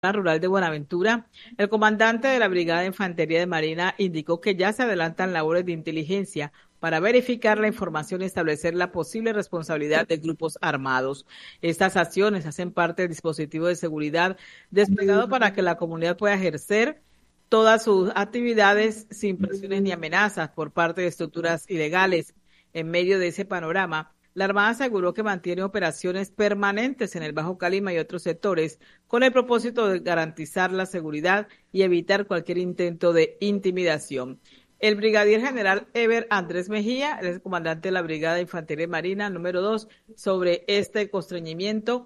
Rural de Buenaventura, el comandante de la Brigada de Infantería de Marina indicó que ya se adelantan labores de inteligencia para verificar la información y establecer la posible responsabilidad de grupos armados. Estas acciones hacen parte del dispositivo de seguridad desplegado para que la comunidad pueda ejercer todas sus actividades sin presiones ni amenazas por parte de estructuras ilegales. En medio de ese panorama, la Armada aseguró que mantiene operaciones permanentes en el Bajo Calima y otros sectores con el propósito de garantizar la seguridad y evitar cualquier intento de intimidación. El brigadier general Ever Andrés Mejía, el comandante de la Brigada de Infantería Marina número 2, sobre este constreñimiento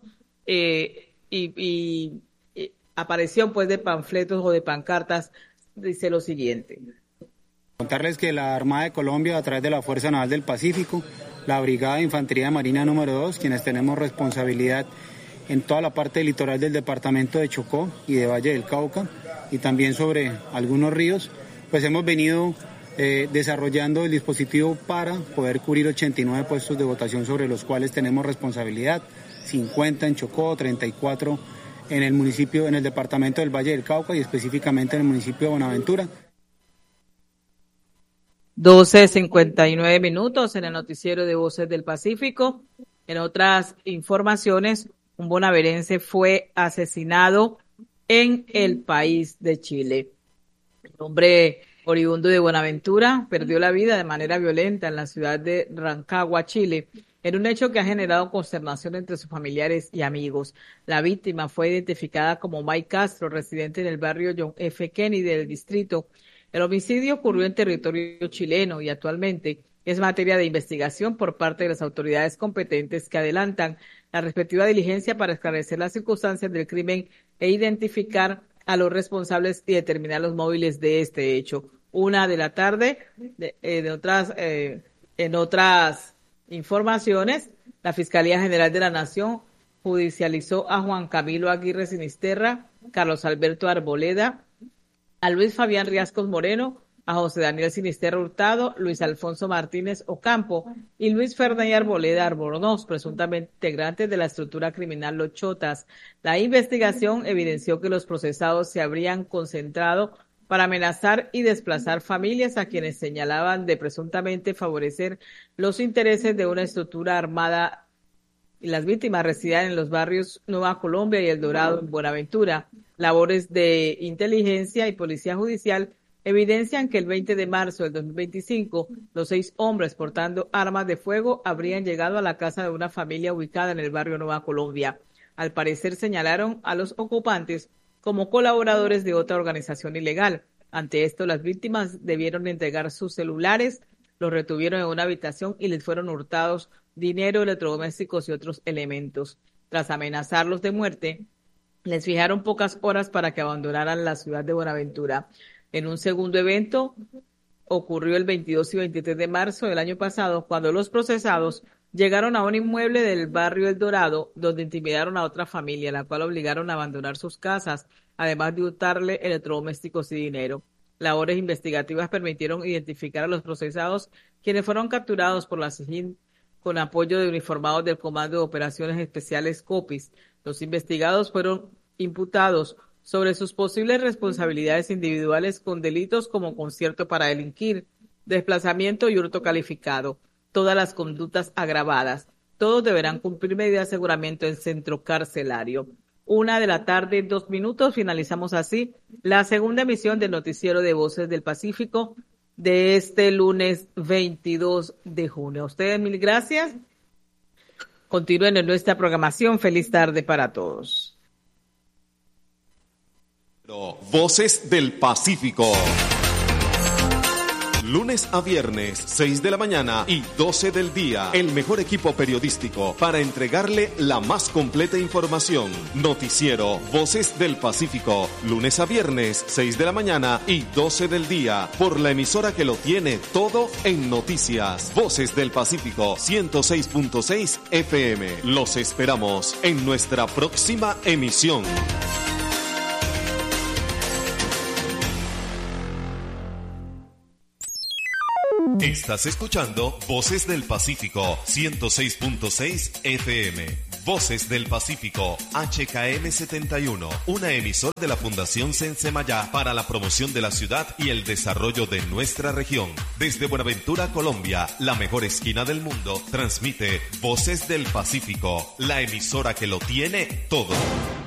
y aparición pues de panfletos o de pancartas, dice lo siguiente. Contarles que la Armada de Colombia, a través de la Fuerza Naval del Pacífico, la Brigada de Infantería Marina número 2, quienes tenemos responsabilidad en toda la parte litoral del departamento de Chocó y de Valle del Cauca, y también sobre algunos ríos, pues hemos venido desarrollando el dispositivo para poder cubrir 89 puestos de votación sobre los cuales tenemos responsabilidad, 50 en Chocó, 34 en el municipio, en el departamento del Valle del Cauca y específicamente en el municipio de Buenaventura. 12:59 en el noticiero de Voces del Pacífico. En otras informaciones, un bonaverense fue asesinado en el país de Chile. El hombre oriundo de Buenaventura perdió la vida de manera violenta en la ciudad de Rancagua, Chile, en un hecho que ha generado consternación entre sus familiares y amigos. La víctima fue identificada como Mike Castro, residente en el barrio John F. Kennedy del distrito. El homicidio ocurrió en territorio chileno y actualmente es materia de investigación por parte de las autoridades competentes que adelantan la respectiva diligencia para esclarecer las circunstancias del crimen e identificar a los responsables y determinar los móviles de este hecho. 1:00 p.m. En otras informaciones, la Fiscalía General de la Nación judicializó a Juan Camilo Aguirre Sinisterra, Carlos Alberto Arboleda, a Luis Fabián Riascos Moreno, a José Daniel Sinisterra Hurtado, Luis Alfonso Martínez Ocampo y Luis Fernando Arboleda Arbornoz, presuntamente integrantes de la estructura criminal Los Chotas. La investigación evidenció que los procesados se habrían concentrado para amenazar y desplazar familias a quienes señalaban de presuntamente favorecer los intereses de una estructura armada, y las víctimas residían en los barrios Nueva Colombia y El Dorado en Buenaventura. Labores de inteligencia y policía judicial evidencian que el 20 de marzo del 2025, los 6 hombres portando armas de fuego habrían llegado a la casa de una familia ubicada en el barrio Nueva Colombia. Al parecer señalaron a los ocupantes como colaboradores de otra organización ilegal. Ante esto, las víctimas debieron entregar sus celulares, los retuvieron en una habitación y les fueron hurtados dinero, electrodomésticos y otros elementos. Tras amenazarlos de muerte, les fijaron pocas horas para que abandonaran la ciudad de Buenaventura. En un segundo evento, ocurrió el 22 y 23 de marzo del año pasado, cuando los procesados llegaron a un inmueble del barrio El Dorado, donde intimidaron a otra familia, la cual obligaron a abandonar sus casas, además de hurtarle electrodomésticos y dinero. Labores investigativas permitieron identificar a los procesados, quienes fueron capturados por la SIJIN con apoyo de uniformados del Comando de Operaciones Especiales COPIS. Los investigados fueron imputados sobre sus posibles responsabilidades individuales con delitos como concierto para delinquir, desplazamiento y hurto calificado. Todas las conductas agravadas. Todos deberán cumplir medidas de aseguramiento en centro carcelario. 1:02 p.m. Finalizamos así la segunda emisión del noticiero de Voces del Pacífico de este lunes 22 de junio. A ustedes mil gracias. Continúen en nuestra programación. Feliz tarde para todos. Voces del Pacífico. Lunes a viernes, 6 de la mañana y 12 del día. El mejor equipo periodístico para entregarle la más completa información. Noticiero Voces del Pacífico. Lunes a viernes, 6 de la mañana y 12 del día. Por la emisora que lo tiene todo en noticias. Voces del Pacífico, 106.6 FM. Los esperamos en nuestra próxima emisión. Estás escuchando Voces del Pacífico, 106.6 FM. Voces del Pacífico, HKM 71, una emisora de la Fundación Sensemayá para la promoción de la ciudad y el desarrollo de nuestra región. Desde Buenaventura, Colombia, la mejor esquina del mundo, transmite Voces del Pacífico, la emisora que lo tiene todo.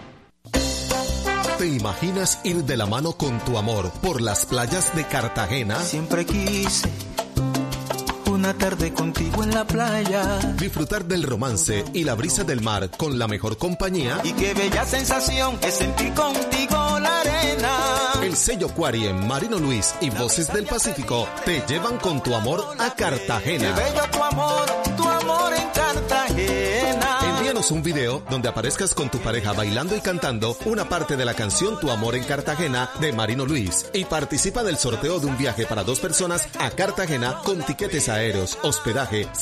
¿Te imaginas ir de la mano con tu amor por las playas de Cartagena? Siempre quise una tarde contigo en la playa. Disfrutar del romance y la brisa del mar con la mejor compañía. Y qué bella sensación es sentir contigo la arena. El sello Quariem, Marino Luis y Voces del Pacífico te llevan con tu amor a Cartagena. Qué bello tu amor en Cartagena. Envíanos un video donde aparezcas con tu pareja bailando y cantando una parte de la canción Tu amor en Cartagena de Marino Luis y participa del sorteo de un viaje para 2 personas a Cartagena con tiquetes aéreos, hospedaje,